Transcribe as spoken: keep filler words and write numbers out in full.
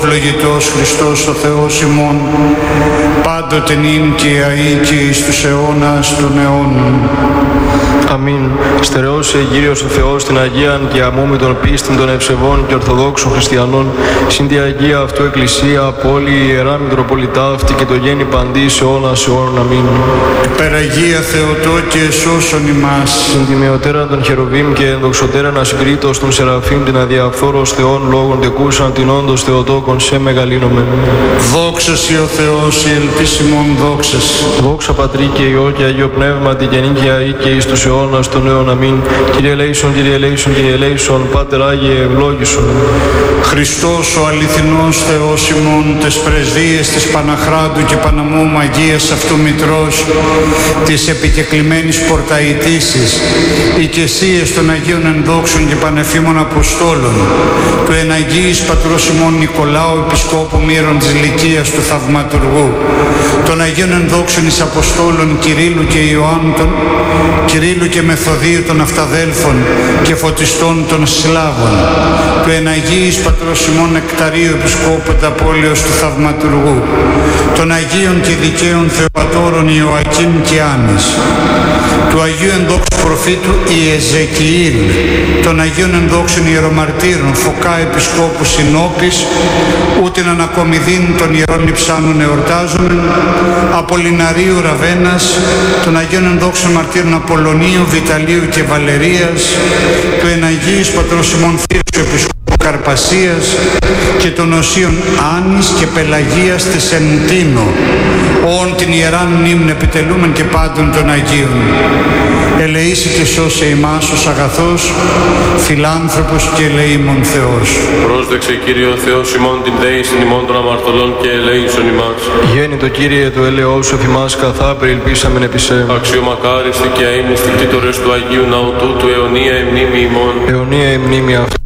ευλογητός Χριστός ο Θεός ημών, πάντοτε νυν και αεί και εις τους αιώνας των αιώνων. Αμήν. Στερεώσε Κύριος ο Θεός την Αγίαν και αμούμε τον πίστην των ευσεβών και ορθοδόξων χριστιανών, συν τη Αγία αυτού Εκκλησία, πόλη, Ιερά Μητροπολιτά αυτή και το γέννη παντή σε αιώνας αιώνων. Αμήν. Υπεραγία Θεοτό και εσώσον ημάς. Συν τιμιωτέραν των Χερουβίμ και ενδοξωτέραν ασυγκρίτως των Σεραφείμ την αδιαφόρος Θεών λόγων τεκούσαν την όντως Θεοτόκον σε μεγαλύνομεν. Δόξα σοι ο Θεός, η ελπίσιμον δόξας. Δόξα Πατρί και Υιό και Αγίο Πνεύματι και νίκαια ή και εις τους αιώνας των αιών. Αμήν. Κύριε ελέησον, Κύριε ελέησον, Κύριε ελέησον, Πάτερ Άγιε ευλόγησον. Χριστός ο αληθινός Θεός ημών, τες πρεσβείες της Παναχράντου και Παναμού Αγίας αυτού Μητρός, της επικεκλημένης πορταϊτήσης, οικεσίες των Αγίων Ενδόξων και Πανεφήμων Αποστόλων, του εναγγείας Πατρός ημών Νικολάου Επισκόπου Μύρων της Λυκίας του Θαυματουργού, των Αγίων Ενδόξων εις Αποστόλων Κυρίλλου και Ιωάννου, Κυρίλλου και Μεθοδίου των Αυταδέλφων και Φωτιστών των Σλάβων, του εναγγείας Πατρός ημών Νεκταρίου Επισκόπου Ταπόλεως του Θαυματουργού, των Αγίων και Δικαίων Θεοπατώρων Ιωακήμ και Άννης, του Αγίου Ενδόξου Προφήτου Ιεζεκιήλ, των Αγίων Ενδόξων Ιερομαρτύρων Φωκά Επισκόπου Συνόπης, ούτιν ανακομιδήν των Ιερών Λειψάνων εορτάζομεν, Απολυναρίου Ραβένας, των Αγίων Ενδόξων Μαρτύρων Απολωνίου, Βιταλίου και Βαλερίας, του Εναγίης Πατρός ημών Θύρσου Επισκόπου Καρπασίας και των Οσίων Άνης και Πελαγίας της Εντίνο, όν την Ιεράν μνήμην επιτελούμεν και πάντων των Αγίων. Ελεήσει και σώσε ημάς ως αγαθός, φιλάνθρωπος και ελεήμων Θεός. Πρόσδεξε Κύριε ο Θεός ημών την δέησιν ημών των αμαρτωλών και ελέησον ημάς. Γέννη το Κύριε το έλεος σου θυμάς καθά περιελπίσαμεν επί σε. Αξιομακάριστη και αείμνηστη κτήτορες του Αγίου Ναού του αιωνία η μνήμη ημών. Αιωνία η μνήμη αυτή.